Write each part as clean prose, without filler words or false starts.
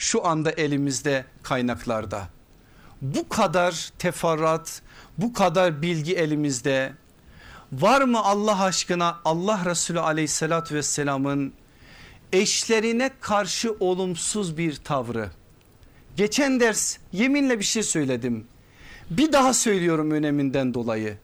şu anda elimizde kaynaklarda. Bu kadar teferruat, bu kadar bilgi elimizde. Var mı Allah aşkına Allah Resulü aleyhissalatü vesselamın eşlerine karşı olumsuz bir tavrı? Geçen ders yeminle bir şey söyledim. Bir daha söylüyorum öneminden dolayı.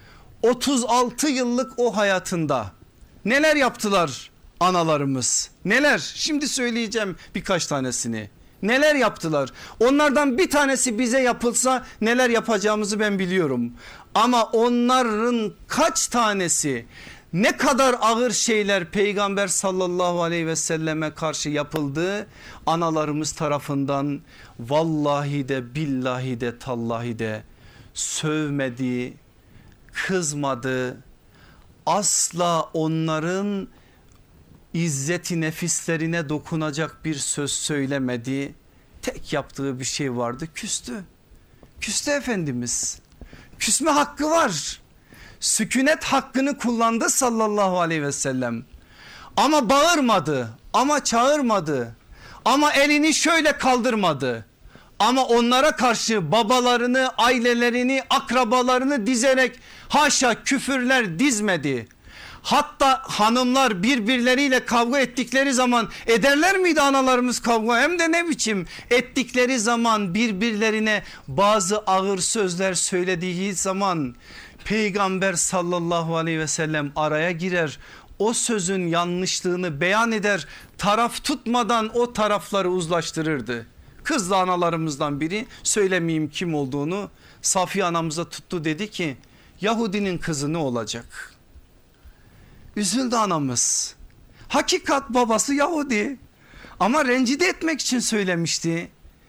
36 yıllık o hayatında neler yaptılar analarımız? Neler? Şimdi söyleyeceğim birkaç tanesini. Neler yaptılar? Onlardan bir tanesi bize yapılsa neler yapacağımızı ben biliyorum. Ama onların kaç tanesi, ne kadar ağır şeyler Peygamber sallallahu aleyhi ve selleme karşı yapıldı analarımız tarafından. Vallahi de billahi de tallahi de sövmedi, kızmadı, asla onların İzzeti nefislerine dokunacak bir söz söylemedi. Tek yaptığı bir şey vardı, küstü. Küstü Efendimiz. Küsme hakkı var. Sükunet hakkını kullandı sallallahu aleyhi ve sellem. Ama bağırmadı, ama çağırmadı, ama elini şöyle kaldırmadı. Ama onlara karşı babalarını, ailelerini, akrabalarını dizerek haşa küfürler dizmedi. Hatta hanımlar birbirleriyle kavga ettikleri zaman, ederler miydi analarımız kavga? Hem de ne biçim, ettikleri zaman birbirlerine bazı ağır sözler söylediği zaman Peygamber sallallahu aleyhi ve sellem araya girer. O sözün yanlışlığını beyan eder, taraf tutmadan o tarafları uzlaştırırdı. Kızlı analarımızdan biri, söylemeyeyim kim olduğunu, Safiye anamıza tuttu, dedi ki Yahudinin kızı ne olacak? Üzüldü anamız. Hakikat babası Yahudi ama rencide etmek için söylemişti.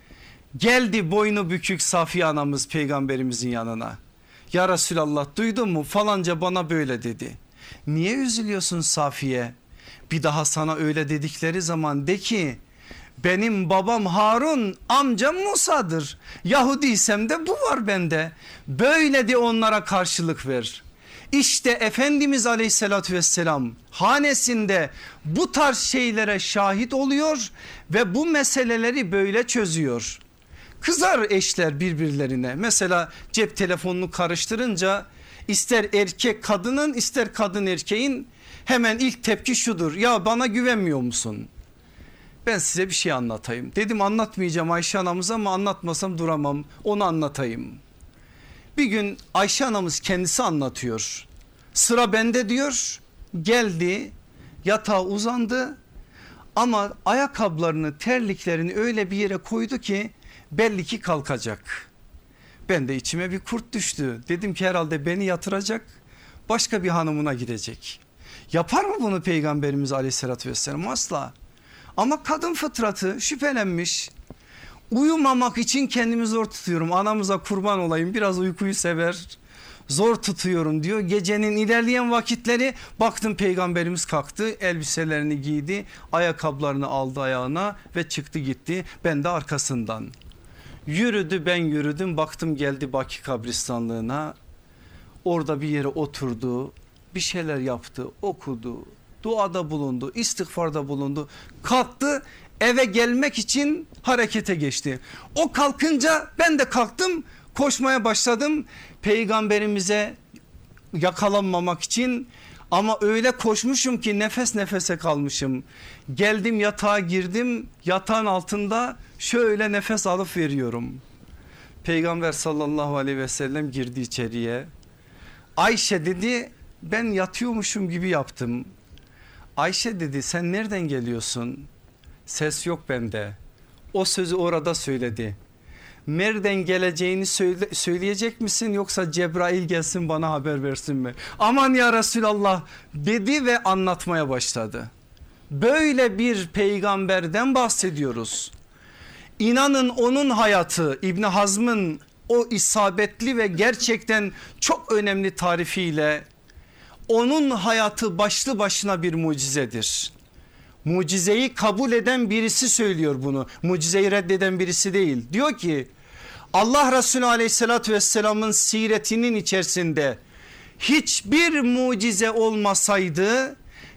Geldi boynu bükük Safiye anamız peygamberimizin yanına. Ya Resulallah, duydun mu falanca bana böyle dedi. Niye üzülüyorsun Safiye? Bir daha sana öyle dedikleri zaman de ki benim babam Harun, amcam Musa'dır. Yahudiysem de bu var bende. Böyle de onlara karşılık ver. İşte Efendimiz aleyhissalatü vesselam hanesinde bu tarz şeylere şahit oluyor ve bu meseleleri böyle çözüyor. Kızar eşler birbirlerine, mesela cep telefonunu karıştırınca ister erkek kadının ister kadın erkeğin hemen ilk tepki şudur: ya bana güvenmiyor musun? Ben size bir şey anlatayım. Dedim anlatmayacağım Ayşe anamıza ama anlatmasam duramam, onu anlatayım. Bir gün Ayşe anamız kendisi anlatıyor. Sıra bende diyor. Geldi, yatağa uzandı ama ayakkabılarını, terliklerini öyle bir yere koydu ki belli ki kalkacak. Ben de içime bir kurt düştü. Dedim ki herhalde beni yatıracak, başka bir hanımına gidecek. Yapar mı bunu Peygamberimiz aleyhissalatü vesselam? Asla. Ama kadın fıtratı, şüphelenmiş. Uyumamak için kendimi zor tutuyorum, anamıza kurban olayım, biraz uykuyu sever, zor tutuyorum diyor. Gecenin ilerleyen vakitleri baktım Peygamberimiz kalktı, elbiselerini giydi, ayakkabılarını aldı ayağına ve çıktı gitti. Ben de arkasından yürüdü, ben yürüdüm, baktım geldi Baki kabristanlığına. Orada bir yere oturdu, bir şeyler yaptı, okudu, duada bulundu, istiğfarda bulundu, kalktı, eve gelmek için harekete geçti. O kalkınca ben de kalktım, koşmaya başladım Peygamberimize yakalanmamak için, ama öyle koşmuşum ki nefes nefese kalmışım. Geldim yatağa girdim, yatağın altında şöyle nefes alıp veriyorum. Peygamber sallallahu aleyhi ve sellem girdi içeriye. Ayşe dedi, ben yatıyormuşum gibi yaptım. Ayşe dedi, sen nereden geliyorsun? Ses yok bende. O sözü orada söyledi. Nereden geleceğini söyleyecek misin, yoksa Cebrail gelsin bana haber versin mi? Aman ya Resulallah dedi ve anlatmaya başladı. Böyle bir peygamberden bahsediyoruz. İnanın onun hayatı, İbn Hazm'ın o isabetli ve gerçekten çok önemli tarifiyle onun hayatı başlı başına bir mucizedir. Mucizeyi kabul eden birisi söylüyor bunu. Mucizeyi reddeden birisi değil. Diyor ki Allah Resulü aleyhissalatü vesselamın siretinin içerisinde hiçbir mucize olmasaydı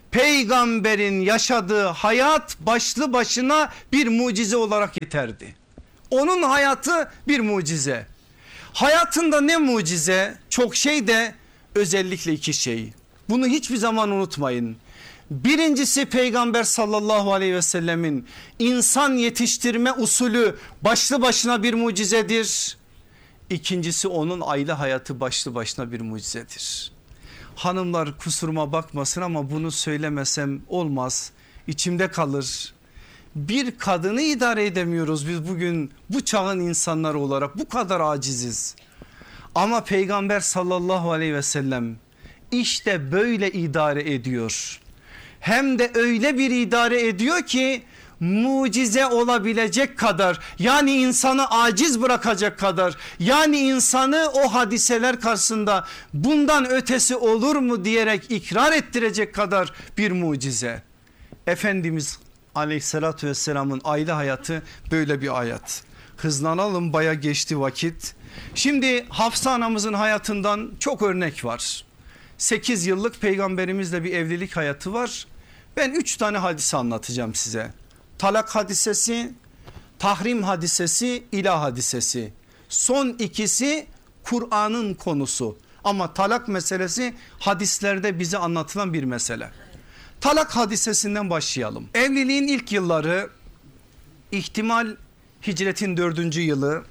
peygamberin yaşadığı hayat başlı başına bir mucize olarak yeterdi. Onun hayatı bir mucize. Hayatında ne mucize? Çok şey de özellikle iki şey. Bunu hiçbir zaman unutmayın. Birincisi Peygamber sallallahu aleyhi ve sellemin insan yetiştirme usulü başlı başına bir mucizedir. İkincisi onun aile hayatı başlı başına bir mucizedir. Hanımlar kusuruma bakmasın ama bunu söylemesem olmaz. İçimde kalır. Bir kadını idare edemiyoruz biz bugün bu çağın insanları olarak, bu kadar aciziz. Ama Peygamber sallallahu aleyhi ve sellem işte böyle idare ediyor. Hem de öyle bir idare ediyor ki mucize olabilecek kadar, yani insanı aciz bırakacak kadar, yani insanı o hadiseler karşısında bundan ötesi olur mu diyerek ikrar ettirecek kadar bir mucize. Efendimiz aleyhissalatü vesselamın aile hayatı böyle bir hayat. Hızlanalım, baya geçti vakit. Şimdi Hafsa anamızın hayatından çok örnek var. 8 yıllık peygamberimizle bir evlilik hayatı var. Ben 3 tane hadise anlatacağım size. Talak hadisesi, tahrim hadisesi, ilah hadisesi. Son ikisi Kur'an'ın konusu. Ama talak meselesi hadislerde bize anlatılan bir mesele. Talak hadisesinden başlayalım. Evliliğin ilk yılları, ihtimal hicretin 4. yılı.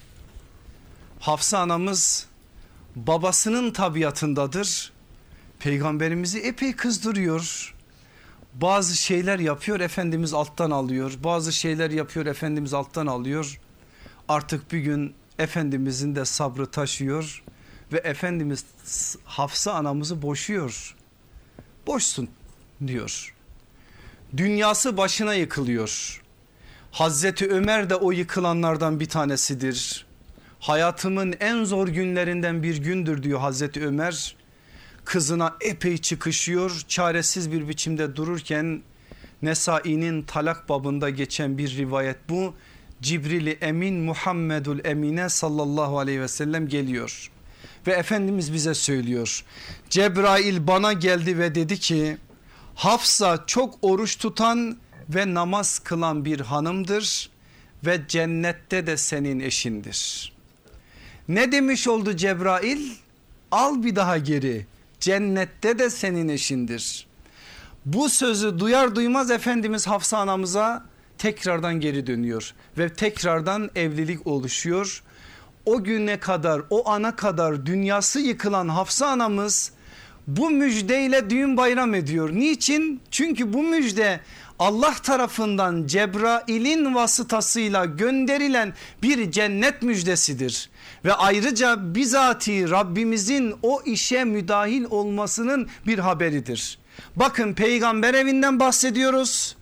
Hafsa anamız babasının tabiatındadır. Peygamberimizi epey kızdırıyor. Bazı şeyler yapıyor, Efendimiz alttan alıyor. Bazı şeyler yapıyor, Efendimiz alttan alıyor. Artık bir gün Efendimizin de sabrı taşıyor ve Efendimiz Hafsa anamızı boşuyor. Boşsun diyor. Dünyası başına yıkılıyor. Hazreti Ömer de o yıkılanlardan bir tanesidir. Hayatımın en zor günlerinden bir gündür diyor Hazreti Ömer. Kızına epey çıkışıyor, çaresiz bir biçimde dururken Nesai'nin talak babında geçen bir rivayet bu. Cibril-i Emin Muhammedul Emine sallallahu aleyhi ve sellem geliyor ve Efendimiz bize söylüyor. Cebrail bana geldi ve dedi ki Hafsa çok oruç tutan ve namaz kılan bir hanımdır ve cennette de senin eşindir. Ne demiş oldu Cebrail? Al bir daha geri, cennette de senin eşindir. Bu sözü duyar duymaz Efendimiz Hafsa anamıza tekrardan geri dönüyor ve tekrardan evlilik oluşuyor. O güne kadar, o ana kadar dünyası yıkılan Hafsa anamız bu müjdeyle düğün bayram ediyor. Niçin? Çünkü bu müjde Allah tarafından Cebrail'in vasıtasıyla gönderilen bir cennet müjdesidir. Ve ayrıca bizatihi Rabbimizin o işe müdahil olmasının bir haberidir. Bakın peygamber evinden bahsediyoruz.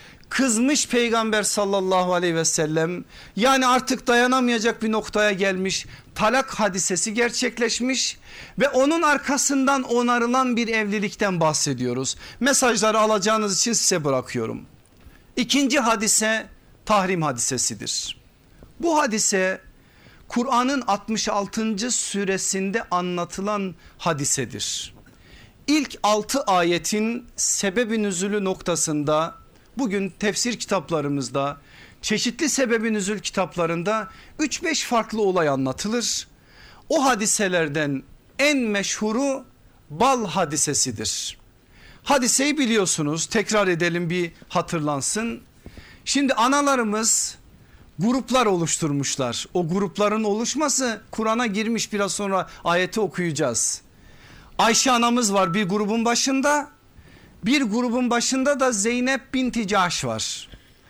Kızmış peygamber sallallahu aleyhi ve sellem, yani artık dayanamayacak bir noktaya gelmiş, talak hadisesi gerçekleşmiş ve onun arkasından onarılan bir evlilikten bahsediyoruz. Mesajları alacağınız için size bırakıyorum. İkinci hadise tahrim hadisesidir. Bu hadise Kur'an'ın 66. suresinde anlatılan hadisedir. İlk 6 ayetin sebebi nüzulü noktasında bugün tefsir kitaplarımızda, çeşitli sebebi nüzul kitaplarında 3-5 farklı olay anlatılır. O hadiselerden en meşhuru bal hadisesidir. Hadiseyi biliyorsunuz, tekrar edelim bir hatırlansın. Şimdi analarımız gruplar oluşturmuşlar. O grupların oluşması Kur'an'a girmiş, biraz sonra ayeti okuyacağız. Ayşe anamız var bir grubun başında. Bir grubun başında da Zeynep binti Cahş var.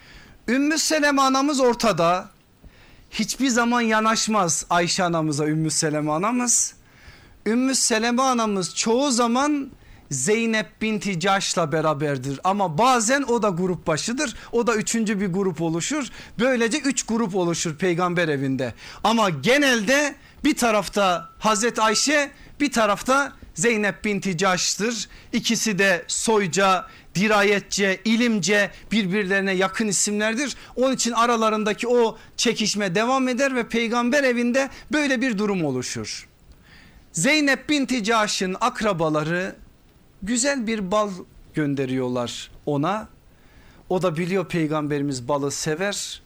Ümmü Seleme anamız ortada. Hiçbir zaman yanaşmaz Ayşe anamıza Ümmü Seleme anamız. Ümmü Seleme anamız çoğu zaman Zeynep binti Cahş'la beraberdir. Ama bazen o da grup başıdır. O da üçüncü bir grup oluşur. Böylece 3 grup oluşur peygamber evinde. Ama genelde bir tarafta Hazreti Ayşe, bir tarafta Zeynep binti Cahş'tır. İkisi de soyca, dirayetçe, ilimce birbirlerine yakın isimlerdir. Onun için aralarındaki o çekişme devam eder ve peygamber evinde böyle bir durum oluşur. Zeynep binti Cahş'ın akrabaları güzel bir bal gönderiyorlar ona. O da biliyor peygamberimiz balı sever.